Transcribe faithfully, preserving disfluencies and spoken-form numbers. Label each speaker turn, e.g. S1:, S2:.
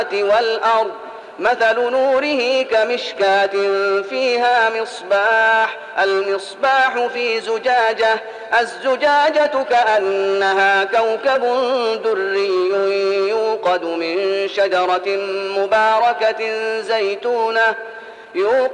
S1: والأرض مثل نوره كمشكاة فيها مصباح المصباح في زجاجة الزجاجة كأنها كوكب دري يوقد من شجرة مباركة زيتونة